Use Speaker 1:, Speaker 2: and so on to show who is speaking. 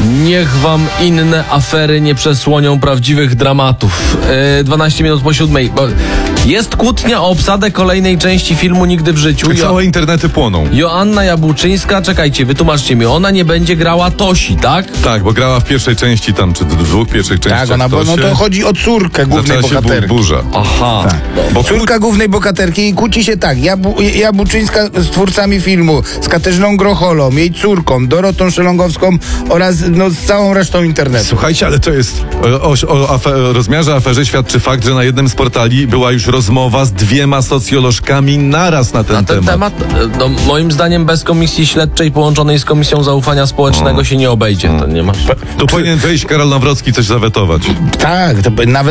Speaker 1: Niech wam inne afery nie przesłonią prawdziwych dramatów. 12 minut po 7. Jest kłótnia o obsadę kolejnej części filmu Nigdy w życiu.
Speaker 2: Całe internety płoną.
Speaker 1: Joanna Jabłczyńska, czekajcie, wytłumaczcie mi, ona nie będzie grała Tosi, tak?
Speaker 2: Tak, bo grała w pierwszej części tam, czy dwóch pierwszych częściach.
Speaker 3: Tak, ona, bo no to chodzi o córkę głównej
Speaker 2: zaczęła się
Speaker 3: bohaterki.
Speaker 2: burza.
Speaker 1: Aha.
Speaker 3: Tak.
Speaker 2: Bo
Speaker 3: Córka głównej bohaterki i kłóci się tak. Jabłczyńska z twórcami filmu, z Katarzyną Grocholą, jej córką, Dorotą Szelongowską oraz z całą resztą internetu.
Speaker 2: Słuchajcie, ale to jest o rozmiarze aferze świadczy fakt, że na jednym z portali była już rozmowa z 2 socjolożkami naraz na ten temat.
Speaker 1: No, moim zdaniem bez komisji śledczej połączonej z Komisją Zaufania Społecznego się nie obejdzie. To nie ma.
Speaker 2: Tu powinien wejść Karol Nawrocki coś zawetować.
Speaker 3: Tak, to nawet